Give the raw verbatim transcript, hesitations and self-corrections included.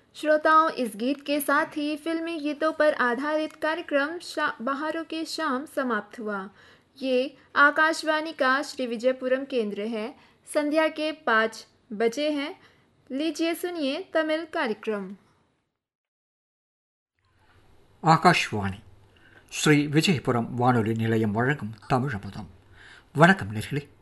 श्रोताओं, इस गीत के साथ ही फिल्मी गीतों पर आधारित कार्यक्रम शा, बहारों की शाम समाप्त हुआ। ये आकाशवाणी का श्री विजयपुरम केंद्र है। संध्या के पाँच बजे हैं। लीजिए सुनिए तमिल कार्यक्रम। ஆகாஷ்வாணி ஸ்ரீ விஜயபுரம் வானொலி நிலையம் வழங்கும் தமிழ் அமுதம். வணக்கம் நேர்களே.